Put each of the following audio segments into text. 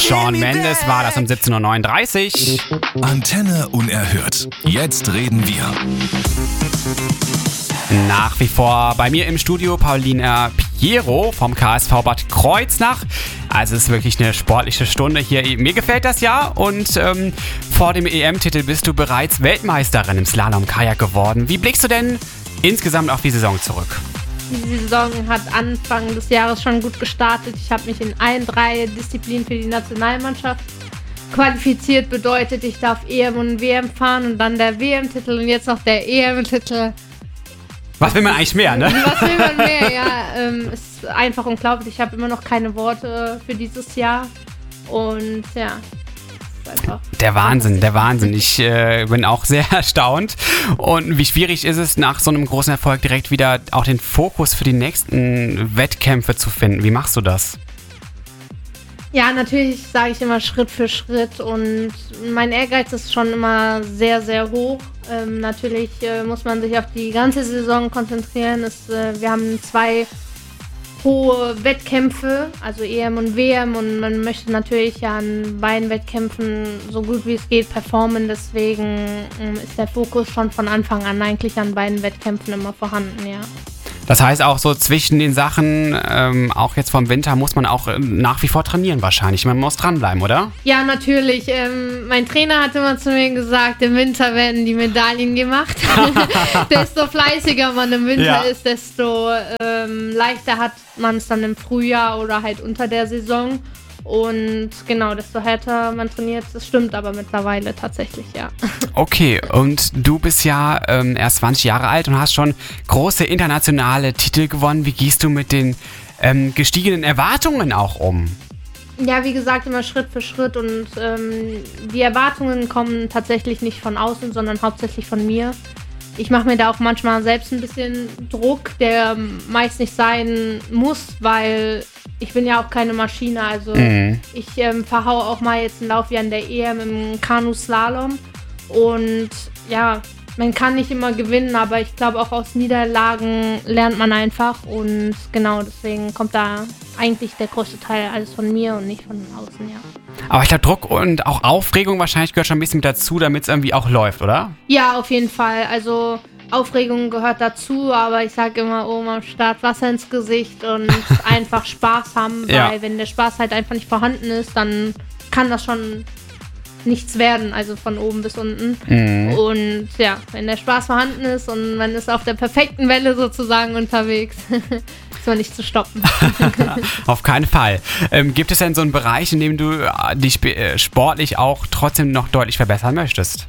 Shawn Mendes war das um 17:39 Uhr. Antenne unerhört. Jetzt reden wir. Nach wie vor bei mir im Studio Paulina Piero vom KSV Bad Kreuznach. Also es ist wirklich eine sportliche Stunde hier. Mir gefällt das ja und vor dem EM-Titel bist du bereits Weltmeisterin im Slalom-Kajak geworden. Wie blickst du denn insgesamt auf die Saison zurück? Die Saison hat Anfang des Jahres schon gut gestartet. Ich habe mich in allen 3 Disziplinen für die Nationalmannschaft qualifiziert. Bedeutet, ich darf EM und WM fahren und dann der WM-Titel und jetzt noch der EM-Titel. Was will man eigentlich mehr, ne? Was will man mehr, ja. Ist einfach unglaublich. Ich habe immer noch keine Worte für dieses Jahr. Und ja, ist einfach der Wahnsinn. Ich bin auch sehr erstaunt. Und wie schwierig ist es, nach so einem großen Erfolg direkt wieder auch den Fokus für die nächsten Wettkämpfe zu finden? Wie machst du das? Ja, natürlich sage ich immer Schritt für Schritt und mein Ehrgeiz ist schon immer sehr, sehr hoch. Natürlich muss man sich auf die ganze Saison konzentrieren. Wir haben 2 hohe Wettkämpfe, also EM und WM und man möchte natürlich ja an beiden Wettkämpfen so gut wie es geht performen. Deswegen ist der Fokus schon von Anfang an eigentlich an beiden Wettkämpfen immer vorhanden, ja. Das heißt auch so zwischen den Sachen, auch jetzt vom Winter, muss man auch nach wie vor trainieren wahrscheinlich. Man muss dranbleiben, oder? Ja, natürlich. Mein Trainer hat immer zu mir gesagt, im Winter werden die Medaillen gemacht. Desto fleißiger man im Winter ist, desto leichter hat man es dann im Frühjahr oder halt unter der Saison. Und genau, desto härter man trainiert, das stimmt aber mittlerweile tatsächlich, ja. Okay, und du bist ja erst 20 Jahre alt und hast schon große internationale Titel gewonnen. Wie gehst du mit den gestiegenen Erwartungen auch um? Ja, wie gesagt, immer Schritt für Schritt und die Erwartungen kommen tatsächlich nicht von außen, sondern hauptsächlich von mir. Ich mache mir da auch manchmal selbst ein bisschen Druck, der meist nicht sein muss, weil ich bin ja auch keine Maschine. Also ich verhaue auch mal jetzt einen Lauf wie an der EM im Kanu-Slalom. Und ja, man kann nicht immer gewinnen, aber ich glaube auch aus Niederlagen lernt man einfach. Und genau, deswegen kommt da eigentlich der größte Teil alles von mir und nicht von außen, ja. Aber ich glaube, Druck und auch Aufregung wahrscheinlich gehört schon ein bisschen mit dazu, damit es irgendwie auch läuft, oder? Ja, auf jeden Fall. Also Aufregung gehört dazu, aber ich sage immer, oben am Start Wasser ins Gesicht und einfach Spaß haben, weil wenn der Spaß halt einfach nicht vorhanden ist, dann kann das schon nichts werden, also von oben bis unten. Und ja, wenn der Spaß vorhanden ist und man ist auf der perfekten Welle sozusagen unterwegs, ist man nicht zu stoppen. Auf keinen Fall. Gibt es denn so einen Bereich, in dem du dich sportlich auch trotzdem noch deutlich verbessern möchtest?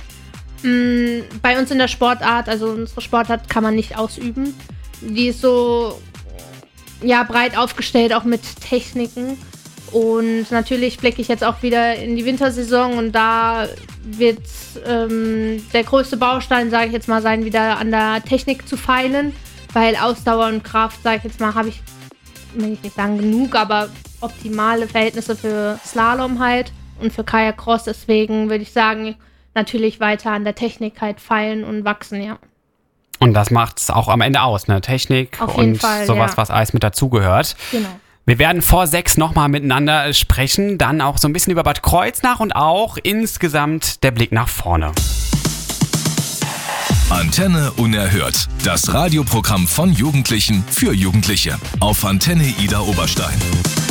Bei uns in der Sportart, also unsere Sportart kann man nicht ausüben. Die ist so breit aufgestellt, auch mit Techniken. Und natürlich blicke ich jetzt auch wieder in die Wintersaison und da wird der größte Baustein, sage ich jetzt mal, sein, wieder an der Technik zu feilen, weil Ausdauer und Kraft, sage ich jetzt mal, habe ich, will ich nicht sagen genug, aber optimale Verhältnisse für Slalom halt und für Kajak-Cross. Deswegen würde ich sagen, natürlich weiter an der Technik halt feilen und wachsen, ja. Und das macht es auch am Ende aus, ne? Technik auf jeden und Fall, sowas, was alles mit dazugehört. Genau. Wir werden vor 6 nochmal miteinander sprechen, dann auch so ein bisschen über Bad Kreuznach und auch insgesamt der Blick nach vorne. Antenne unerhört. Das Radioprogramm von Jugendlichen für Jugendliche auf Antenne Ida Oberstein.